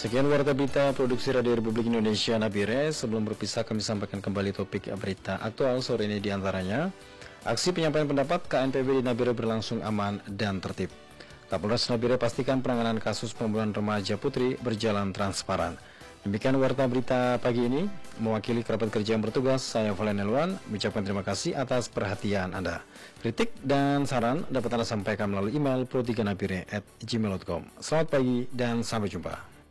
Sekian warta berita produksi Radio Republik Indonesia Nabire. Sebelum berpisah kami sampaikan kembali topik berita aktual sore ini diantaranya. Aksi penyampaian pendapat KNPB di Nabire berlangsung aman dan tertib. Kapolres Nabire pastikan penanganan kasus pembunuhan remaja putri berjalan transparan. Demikian warta berita pagi ini. Mewakili kerabat kerja yang bertugas, saya Valen Elwan mengucapkan terima kasih atas perhatian Anda. Kritik dan saran dapat Anda sampaikan melalui email pro3nabire@gmail.com. Selamat pagi dan sampai jumpa.